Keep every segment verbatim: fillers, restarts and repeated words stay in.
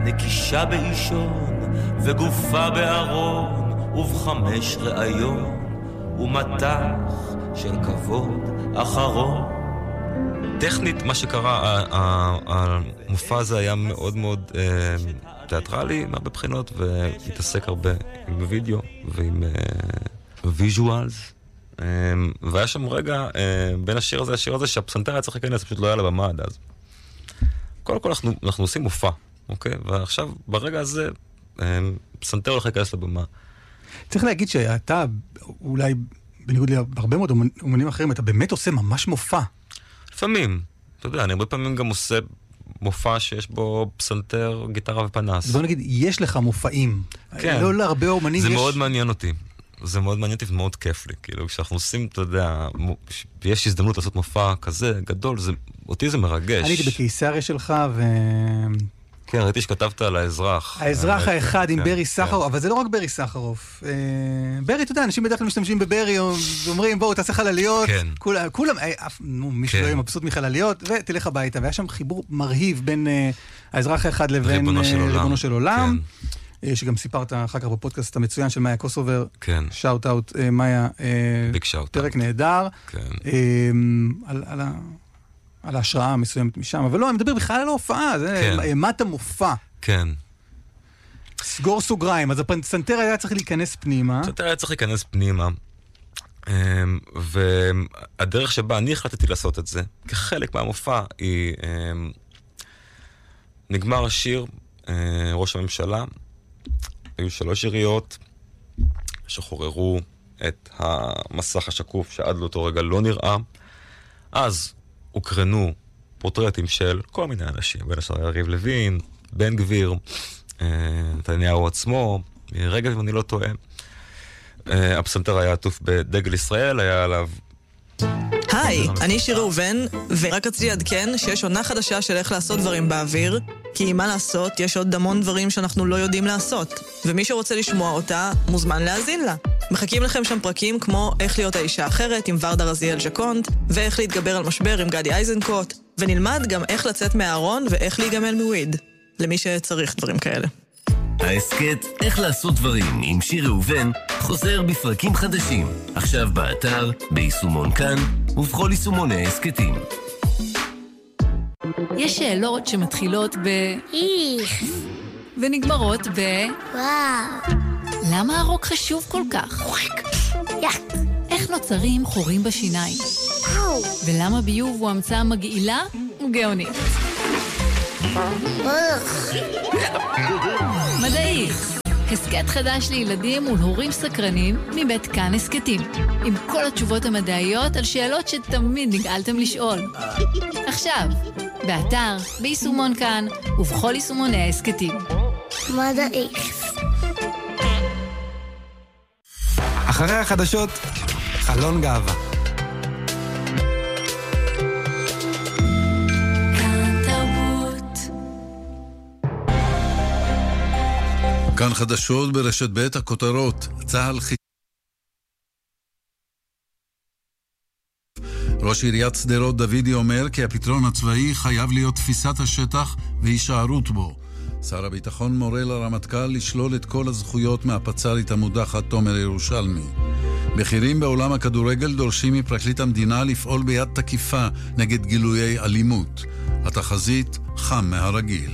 נקישה באישון וגופה בארון ובחמש ראיון ומתח של כבוד אחרון. טכנית מה שקרה, המופע הזה היה מאוד מאוד תיאטרלי מהרבה בחינות, והתעסק הרבה עם וידאו ועם ויז'ואלס, והיה שם רגע בין השיר הזה לשיר הזה שהפסנתר היה צריך להיכנס, פשוט לא היה לבמה עד אז. קודם כל אנחנו, אנחנו עושים מופע, אוקיי? ועכשיו ברגע הזה פסנתר הולך להיכנס לבמה. צריך להגיד שאתה אולי בניגוד להרבה מאוד אומנים אחרים, אתה באמת עושה ממש מופע. לפעמים, אתה יודע, אני הרבה פעמים גם עושה מופע שיש בו פסנתר, גיטרה ופנס. אז בוא נגיד, יש לך מופעים. כן. לא להרבה אומנים זה יש... מאוד מעניין אותי. זה מאוד מעניין אותי ומאוד כיף לי. כאילו, כשאנחנו עושים, אתה יודע, יש הזדמנות לעשות מופע כזה גדול, זה, אותי זה מרגש. אני הייתי בקיסריה שלך ו... כן, ראיתי שכתבת על האזרח. האזרח האחד עם ברי סחרוף, אבל זה לא רק ברי סחרוף. ברי, אתה יודע, אנשים בדרך כלל משתמשים בברי, ואומרים, בואו, תעשה חלליות. כולם, מי שלא יהיה מבסוט מחלליות, ותלך הביתה. והיה שם חיבור מרהיב בין האזרח האחד לבין ריבונו של עולם, שגם סיפרת אחר כך בפודקאסט המצוין של מאיה קוסובר. שאוט אאוט, מאיה. ביג שאוט. פרק נהדר. על ה... על ההשראה המסוימת משם, אבל לא, אני מדבר בכלל על ההופעה, זה אימת המופע. כן. סגור סוגריים, אז הפסנתר היה צריך להיכנס פנימה. הפסנתר היה צריך להיכנס פנימה, והדרך שבה אני החלטתי לעשות את זה, כחלק מהמופע, היא נגמר השיר, ראש הממשלה, היו שלוש יריות שחוררו את המסך השקוף שעד לאותו רגע לא נראה, אז הוקרנו פורטרטים של כל מיני אנשים, בין השאר יריב לוין, בן גביר, נתניהו עצמו, רגע אם אני לא טועה. הפסנתר היה עטוף בדגל ישראל, היה עליו... היי, אני שיר ראובן, ורק רציתי לעדכן שיש עונה חדשה של איך לעשות דברים באוויר, כי מה לעשות, יש עוד המון דברים שאנחנו לא יודעים לעשות, ומי שרוצה לשמוע אותה, מוזמן להאזין לה. מחכים לכם שם פרקים כמו איך להיות האישה האחרת עם ורדה רזיאל ז'קונט, ואיך להתגבר על משבר עם גדי איזנקוט, ונלמד גם איך לצאת מהארון ואיך להיגמל מוויד, למי שצריך דברים כאלה. העסקת איך לעשות דברים עם שיר ראובן חוזר בפרקים חדשים, עכשיו באתר, ביישומון כאן ובכל יישומוני העסקתים. יש שאלות שמתחילות ב... איך. ונגמרות ב... וואו. למה הרוק חשוב כל כך? יק. איך נוצרים חורים בשיניים? אהו. ולמה ביוב הוא המצאה מגעילה וגאונית? אוח. מדעי. הסקט חדש לילדים ולהורים סקרנים מבית כאן הסקטים. עם כל התשובות המדעיות על שאלות שתמיד נגעלתם לשאול. עכשיו, באתר, ביישומון כאן ובכל יישומוני ההסקטים. מדעי. אחרי החדשות, חלון גאווה. כאן חדשות ברשת ב' הכותרות. צהל חיסל. ראש עיריית שדרות דוידי אומר כי הפתרון הצבאי חייב להיות תפיסת השטח והישארות בו. שר הביטחון מורה לרמטכ"ל לשלול את כל הזכויות מהפצ"רית המודחת תומר ירושלמי. בכירים בעולם הכדורגל דורשים מפרקליט המדינה לפעול ביד תקיפה נגד גילויי אלימות. התחזית חם מהרגיל.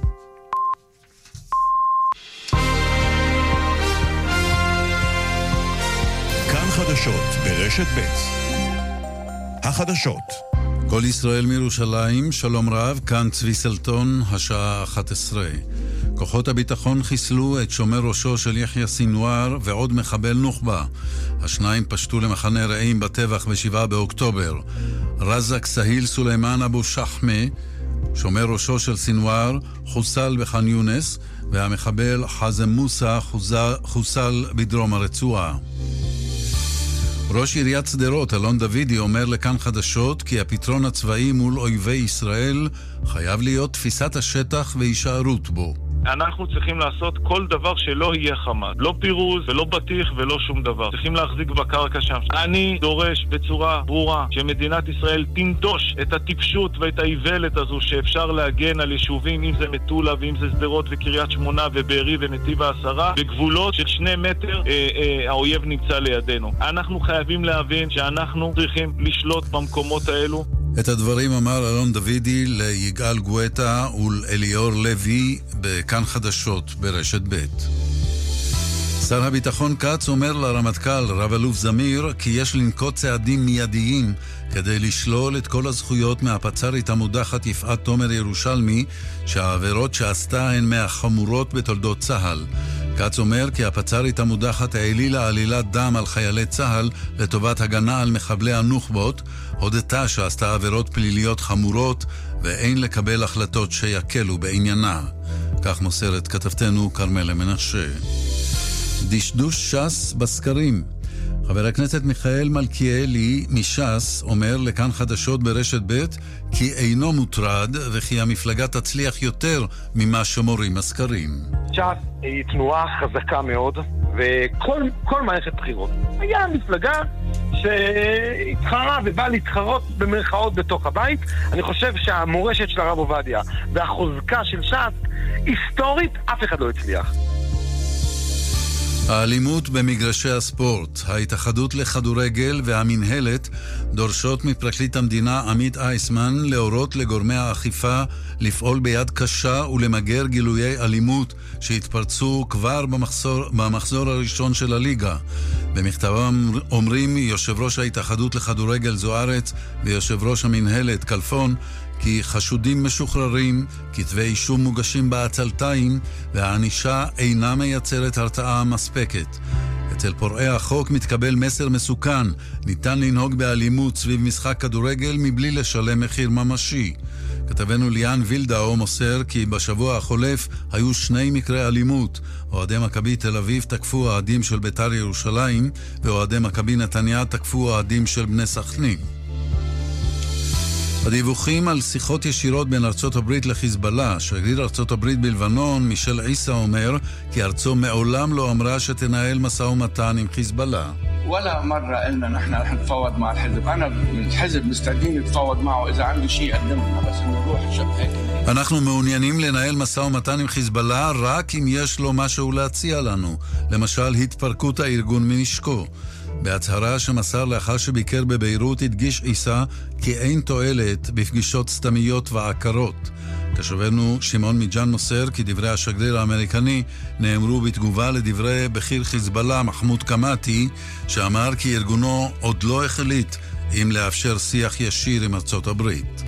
כאן חדשות ברשת ב'. החדשות. כל ישראל מירושלים, שלום רב, כאן צבי סלטון, השעה אחת עשרה. כוחות הביטחון חיסלו את שומר ראשו של יחיא סינואר ועוד מחבל נוח'בה. השניים פשטו למחנה רעים בטבח בשבעה באוקטובר. רזק סהיל סולימן אבו שחמה, שומר ראשו של סינואר, חוסל בח'אן יונס, והמחבל חזם מוסא חוסל בדרום הרצועה. ראש עיריית שדרות אלון דוידי אומר לכאן חדשות כי הפתרון הצבאי מול אויבי ישראל חייב להיות תפיסת השטח והישארות בו. אנחנו צריכים לעשות כל דבר שלא יהיה חמאס. לא פירוז ולא בטיח ולא שום דבר. צריכים להחזיק בקרקע שם. אני דורש בצורה ברורה שמדינת ישראל תנדוש את הטיפשות ואת האיוולת הזו שאפשר להגן על יישובים, אם זה מטולה ואם זה סדרות וקריית שמונה ובארי ונתיב העשרה, בגבולות של שני מטר אה, אה, האויב נמצא לידינו. אנחנו חייבים להבין שאנחנו צריכים לשלוט במקומות האלו. את הדברים אמר אלון דוידי ליגאל גואטה ולאליאור לוי בכאן חדשות ברשת ב'. שר הביטחון כץ אומר לרמטכ"ל רב אלוף זמיר כי יש לנקוט צעדים מיידיים כדי לשלול את כל הזכויות מהפצ"רית המודחת יפעת תומר ירושלמי, שהעבירות שעשתה הן מהחמורות בתולדות צה"ל. כץ אומר כי הפצ"רית המודחת העלילה עלילת דם על חיילי צה"ל לטובת הגנה על מחבלי הנוח'בות, הודתה שעשתה עבירות פליליות חמורות ואין לקבל החלטות שיקלו בעניינה. כך מוסרת כתבתנו כרמלה מנשה. דשדוש ש"ס בסקרים. חבר הכנסת מיכאל מלכיאלי מש"ס אומר לכאן חדשות ברשת ב' כי אינו מוטרד וכי המפלגה תצליח יותר ממה שמורים הסקרים. ש"ס היא תנועה חזקה מאוד, וכל כל מערכת בחירות היה מפלגה שהתחרה ובאה להתחרות במרכאות בתוך הבית. אני חושב שהמורשת של הרב עובדיה והחוזקה של ש"ס היסטורית אף אחד לא הצליח. האלימות במגרשי הספורט. ההתאחדות לכדורגל והמנהלת דורשות מפרקליט המדינה עמית אייסמן להורות לגורמי האכיפה לפעול ביד קשה ולמגר גילויי אלימות שהתפרצו כבר במחזור, במחזור הראשון של הליגה. במכתבם אומרים יושב ראש ההתאחדות לכדורגל זוארץ ויושב ראש המנהלת כלפון כי חשודים משוחררים, כתבי אישום מוגשים בעצלתיים, והענישה אינה מייצרת הרתעה מספקת. אצל פורעי החוק מתקבל מסר מסוכן, ניתן לנהוג באלימות סביב משחק כדורגל מבלי לשלם מחיר ממשי. כתבנו ליאן וילדאו מוסר כי בשבוע החולף היו שני מקרי אלימות. אוהדי מכבי תל אביב תקפו אוהדים של בית"ר ירושלים, ואוהדי מכבי נתניה תקפו אוהדים של בני סכנין. הדיווחים על שיחות ישירות בין ארצות הברית לחיזבאללה, שגריר ארצות הברית בלבנון מישל עיסא אומר כי ארצו מעולם לא אמרה שתנהל משא ומתן עם חיזבאללה. ولا مرة قلنا نحن رح نتفاوض مع الحزب. أنا من الحزب مستعدين نتفاوض معه إذا عنده شيء قدمنا بس نروح شبهة. אנחנו מעוניינים לנהל משא ומתן עם חיזבאללה רק אם יש לו משהו להציע לנו, למשל התפרקות הארגון מנשקו. בהצהרה שמסר לאחר שביקר בביירות הדגיש עיסא כי אין תועלת בפגישות סתמיות ועקרות. תושבנו שמעון מג'אן מוסר כי דברי השגריר האמריקני נאמרו בתגובה לדברי בכיר חיזבאללה מחמוד קמאטי, שאמר כי ארגונו עוד לא החליט אם לאפשר שיח ישיר עם ארצות הברית.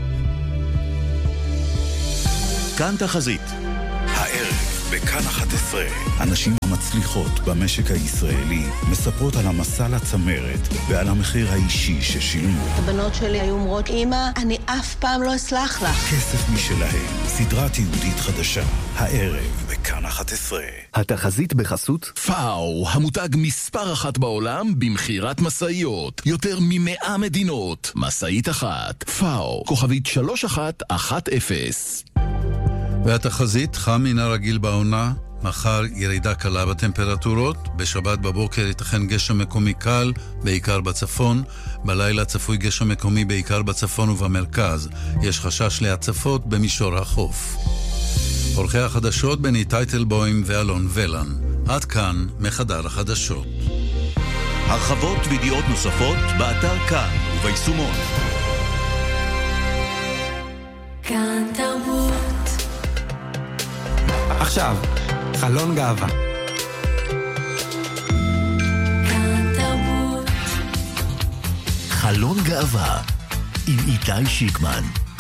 כאן תחזית. הערב בכאן אחת עשרה. הנשים המצליחות במשק הישראלי מספרות על המסע לצמרת ועל המחיר האישי ששילמו. הבנות שלי היו אומרות, אמא, אני אף פעם לא אסלח לך. כסף משלהם, סדרה תיעודית חדשה. הערב בכאן אחת עשרה. התחזית בחסות פאו, המותג מספר אחת בעולם במחירת מסעיות. יותר ממאה מדינות. מסעית אחת. פאו, כוכבית שלוש אחת אחת אפס. והתחזית חם מן הרגיל בעונה, מחר ירידה קלה בטמפרטורות, בשבת בבוקר ייתכן גשם מקומי קל, בעיקר בצפון, בלילה צפוי גשם מקומי בעיקר בצפון ובמרכז, יש חשש להצפות במישור החוף. עורכי החדשות בני טייטלבוים ואלון ולן, עד כאן מחדר החדשות. הרחבות וידיעות נוספות באתר כאן וביישומון. כאן תרבות. עכשיו, חלון גאווה. כאן תרבות. חלון גאווה עם איתי שיקמן.